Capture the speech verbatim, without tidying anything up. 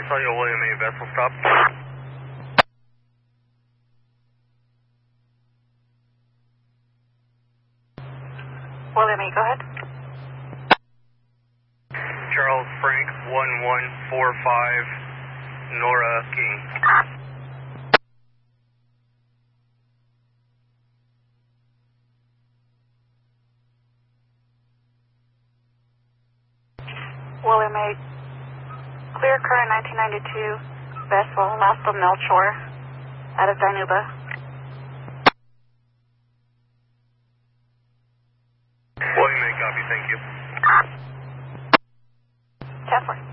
I saw you a William A vessel stop. William A, go ahead. Charles Frank, one one four five, Nora King. William A, clear current nineteen ninety-two, vessel Lasco Melchor, out of Dinuba. William A, copy, thank you. ten four.